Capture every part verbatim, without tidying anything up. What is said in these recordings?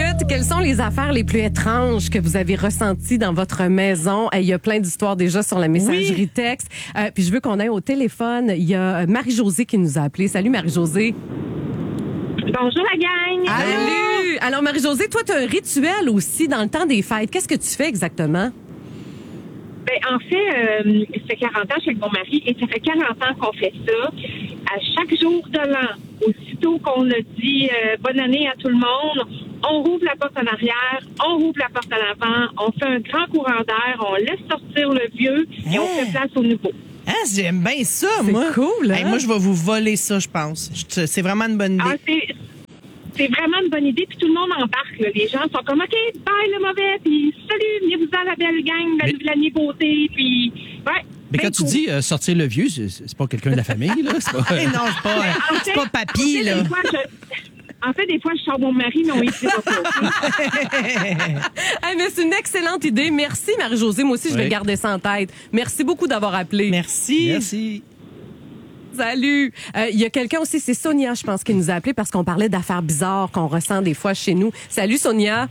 minutes. Quelles sont les affaires les plus étranges que vous avez ressenties dans votre maison? Il y a plein d'histoires déjà sur la messagerie oui. texte. Euh, puis je veux qu'on aille au téléphone. Il y a Marie-Josée qui nous a appelé. Salut Marie-Josée. Bonjour la gang. Salut. Alors Marie-Josée, toi tu as un rituel aussi dans le temps des fêtes. Qu'est-ce que tu fais exactement? Ben, en fait, euh, ça fait quarante ans, je suis avec mon mari, et ça fait quarante ans qu'on fait ça. À chaque jour de l'an, aussitôt qu'on a dit euh, bonne année à tout le monde, on rouvre la porte en arrière, on rouvre la porte en avant, on fait un grand courant d'air, on laisse sortir le vieux et hey. on fait place au nouveau. Ah, j'aime bien ça, c'est moi. C'est cool, hein? Hey, moi, je vais vous voler ça, je pense. C'est vraiment une bonne idée. Ah, c'est... C'est vraiment une bonne idée, puis tout le monde embarque. Là. Les gens sont comme, OK, bye le mauvais, puis salut, venez-vous-en la belle gang, la, mais... la nouveauté, puis ouais. Mais quand cool. tu dis euh, sortir le vieux, c'est, c'est pas quelqu'un de la famille, là? C'est pas... non, c'est pas, euh, c'est pas papy, en fait, là. Des fois, je... En fait, des fois, je sors mon mari, mais on y dira pas. Hey, mais c'est une excellente idée. Merci, Marie-Josée. Moi aussi, oui. je vais garder ça en tête. Merci beaucoup d'avoir appelé. Merci. Merci. Salut. Il euh, y a quelqu'un aussi, c'est Sonia, je pense, qui nous a appelé parce qu'on parlait d'affaires bizarres qu'on ressent des fois chez nous. Salut, Sonia.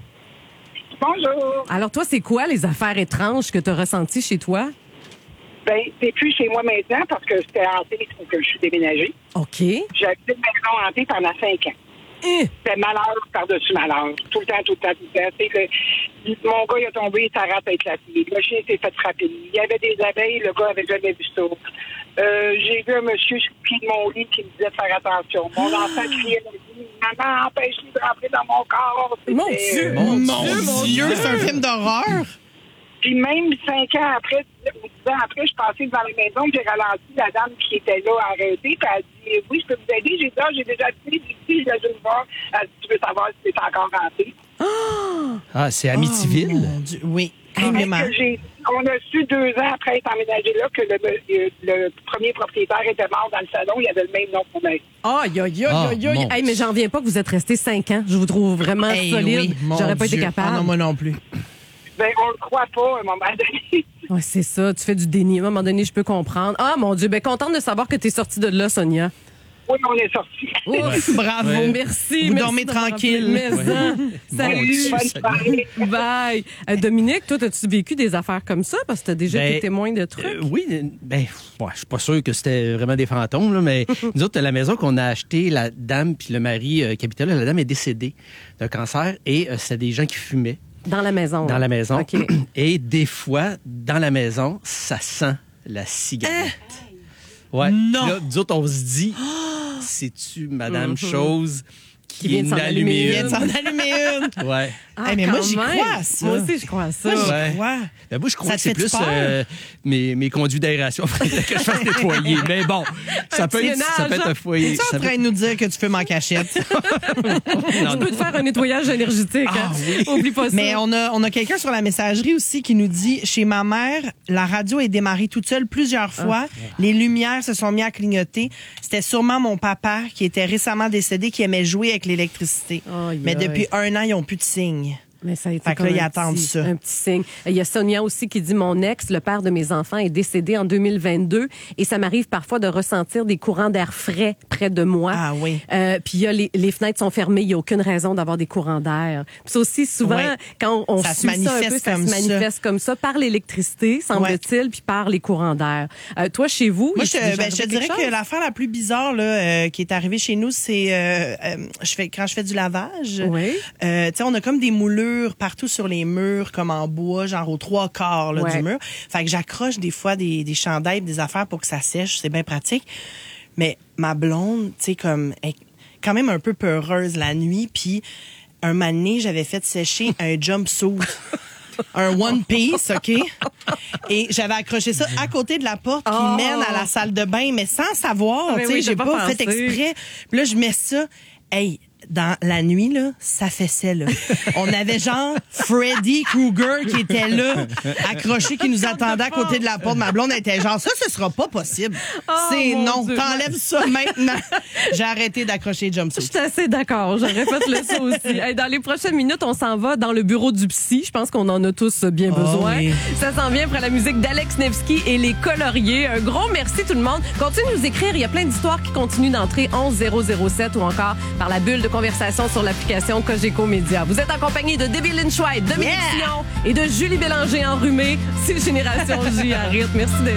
Bonjour. Alors, toi, c'est quoi les affaires étranges que tu as ressenties chez toi? Ben, c'est plus chez moi maintenant parce que c'était hanté que je suis déménagée. OK. J'ai habité une maison hantée pendant cinq ans. Eh. C'était malheur par-dessus malheur. Tout le temps, tout le temps, tout le temps. C'est que mon gars, il a tombé, sa rate a éclaté. Le chien s'est fait frapper. Il y avait des abeilles, le gars avait jamais vu ça. Euh, j'ai vu un monsieur sur le pied de mon lit qui me disait de faire attention. Mon enfant criait, maman, empêche-lui de rentrer dans mon corps. C'était... Mon Dieu, mon, mon Dieu, mon Dieu, c'est un film d'horreur. Puis même cinq ans après, ou dix ans après, je suis passée devant la maison, j'ai ralenti la dame qui était là à arrêter, puis elle a dit, oui, je peux vous aider. J'ai dit, ah, j'ai déjà dit, j'ai déjà dû le voir. Elle dit, tu veux savoir si c'est encore hanté? Oh! Ah, c'est Amityville? Oh, mon Dieu. Oui. J'ai, on a su deux ans après être emménagé là que le, le, le premier propriétaire était mort dans le salon. Il avait le même nom pour moi. Aïe, aïe, aïe, aïe, aïe. Mais j'en viens pas que vous êtes resté cinq ans. Je vous trouve vraiment hey, solide. Oui, J'aurais pas Dieu. été capable. Ah non, moi non plus. Ben, on le croit pas à un moment donné. Ouais, c'est ça. Tu fais du déni. À un moment donné, je peux comprendre. Ah, mon Dieu. Ben, contente de savoir que t'es sortie de là, Sonia. Oui, on est sortis. Ouf, bravo. Ouais. Merci. Vous merci dormez tranquille. Mais ouais. Salut. Bon, bye. Euh, Dominique, toi, as-tu vécu des affaires comme ça? Parce que tu as déjà ben, été témoin de trucs. Euh, oui. Ben, ouais, je suis pas sûr que c'était vraiment des fantômes, là, mais nous autres, la maison qu'on a achetée, la dame puis le mari euh, qui habitait là, la dame est décédée d'un cancer et euh, c'était des gens qui fumaient. Dans la maison. Dans la maison. Okay. Et des fois, dans la maison, ça sent la cigarette. Euh, ouais. Non. Là, nous autres, on se dit, c'est-tu Madame mm-hmm. Chose qui, qui vient de s'en allumer une? Vient de s'en allumer une. Ouais. Ah, hey, mais moi, j'y même. crois à ça. Moi aussi, je crois à ça. Moi, j'y ouais. crois. Ben, moi, je crois ça que c'est plus euh, mes, mes conduits d'aération que je fasse nettoyer. Mais bon, ça peut, être, ça peut être un foyer. Tu es en train de nous dire que tu fumes en cachette? non, tu peux te faire un nettoyage énergétique. Ah, hein? oui. Oublie pas ça. Mais on a, on a quelqu'un sur la messagerie aussi qui nous dit, chez ma mère, la radio est démarrée toute seule plusieurs fois. Ah. Les lumières se sont mises à clignoter. C'était sûrement mon papa qui était récemment décédé qui aimait jouer avec l'électricité. Oh, yeah. Mais depuis un an, ils n'ont plus de signes. Mais ça a été fait que là, ils un, attendent petit, ça. un petit signe. Il y a Sonia aussi qui dit, mon ex, le père de mes enfants, est décédé en deux mille vingt-deux et ça m'arrive parfois de ressentir des courants d'air frais près de moi. Ah oui. Euh, puis il y a les, les fenêtres sont fermées, il n'y a aucune raison d'avoir des courants d'air. Puis aussi, souvent, ouais. quand on ça suit se manifeste ça un peu, ça comme se manifeste ça. comme ça par l'électricité, semble-t-il, ouais. puis par les courants d'air. Euh, toi, chez vous, moi, je, ben, je te dirais que l'affaire la plus bizarre là, euh, qui est arrivée chez nous, c'est euh, euh, je fais quand je fais du lavage. Oui. Euh, tu sais, on a comme des moulures partout sur les murs, comme en bois, genre aux trois quarts là, ouais. du mur. Fait que j'accroche des fois des, des chandails, des affaires pour que ça sèche. C'est bien pratique. Mais ma blonde, tu sais, comme, est quand même un peu peureuse la nuit. Puis, un moment donné, j'avais fait sécher un jumpsuit. Un One Piece, OK? Et j'avais accroché ça à côté de la porte qui oh. mène à la salle de bain, mais sans savoir, tu sais, oui, j'ai pas, pas fait exprès. Puis là, je mets ça. Hey, dans la nuit, là, ça fessait, là. On avait genre Freddy Krueger qui était là, accroché, qui nous attendait à côté de la porte. Ma blonde était genre, ça, ce sera pas possible. Oh, c'est non. Dieu. T'enlèves ça maintenant. J'ai arrêté d'accrocher jumpsuit. Je suis assez d'accord. J'aurais fait le ça aussi. Hey, dans les prochaines minutes, on s'en va dans le bureau du psy. Je pense qu'on en a tous bien oh, besoin. Oui. Ça s'en vient après la musique d'Alex Nevsky et les coloriers. Un gros merci tout le monde. Continuez de nous écrire. Il y a plein d'histoires qui continuent d'entrer onze zéro zéro sept ou encore par la bulle de conversation sur l'application Cogeco Média. Vous êtes en compagnie de Debbie Lynch White, Dominique Yeah! Sion et de Julie Bélanger enrhumée. C'est Génération J à rythme. Merci d'être